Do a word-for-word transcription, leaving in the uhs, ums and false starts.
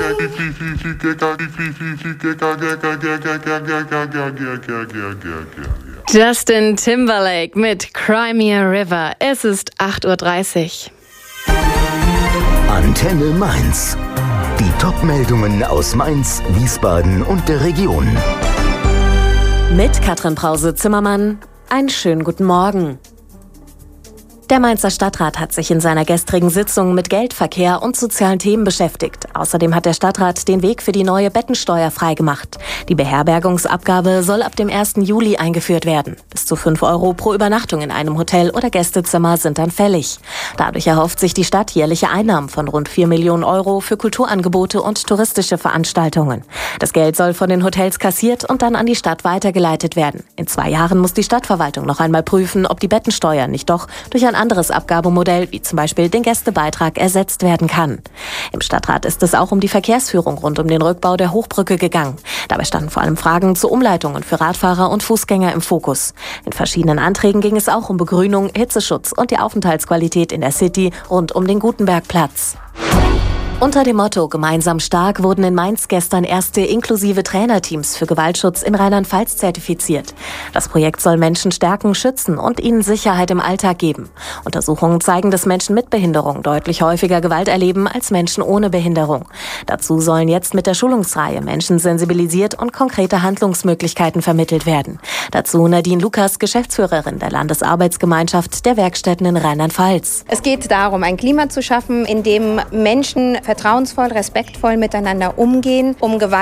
Justin Timberlake mit Cry Me a River. Es ist acht Uhr dreißig. Antenne Mainz. Die Top-Meldungen aus Mainz, Wiesbaden und der Region. Mit Katrin Brause-Zimmermann. Einen schönen guten Morgen. Der Mainzer Stadtrat hat sich in seiner gestrigen Sitzung mit Geldverkehr und sozialen Themen beschäftigt. Außerdem hat der Stadtrat den Weg für die neue Bettensteuer freigemacht. Die Beherbergungsabgabe soll ab dem ersten Juli eingeführt werden. Bis zu fünf Euro pro Übernachtung in einem Hotel oder Gästezimmer sind dann fällig. Dadurch erhofft sich die Stadt jährliche Einnahmen von rund vier Millionen Euro für Kulturangebote und touristische Veranstaltungen. Das Geld soll von den Hotels kassiert und dann an die Stadt weitergeleitet werden. In zwei Jahren muss die Stadtverwaltung noch einmal prüfen, ob die Bettensteuer nicht doch durch ein anderes Abgabemodell, wie zum Beispiel den Gästebeitrag, ersetzt werden kann. Im Stadtrat ist es auch um die Verkehrsführung rund um den Rückbau der Hochbrücke gegangen. Dabei standen vor allem Fragen zu Umleitungen für Radfahrer und Fußgänger im Fokus. In verschiedenen Anträgen ging es auch um Begrünung, Hitzeschutz und die Aufenthaltsqualität in der City rund um den Gutenbergplatz. Unter dem Motto Gemeinsam stark wurden in Mainz gestern erste inklusive Trainerteams für Gewaltschutz in Rheinland-Pfalz zertifiziert. Das Projekt soll Menschen stärken, schützen und ihnen Sicherheit im Alltag geben. Untersuchungen zeigen, dass Menschen mit Behinderung deutlich häufiger Gewalt erleben als Menschen ohne Behinderung. Dazu sollen jetzt mit der Schulungsreihe Menschen sensibilisiert und konkrete Handlungsmöglichkeiten vermittelt werden. Dazu Nadine Lukas, Geschäftsführerin der Landesarbeitsgemeinschaft der Werkstätten in Rheinland-Pfalz. Es geht darum, ein Klima zu schaffen, in dem Menschen vertrauensvoll, respektvoll miteinander umgehen, um Gewalt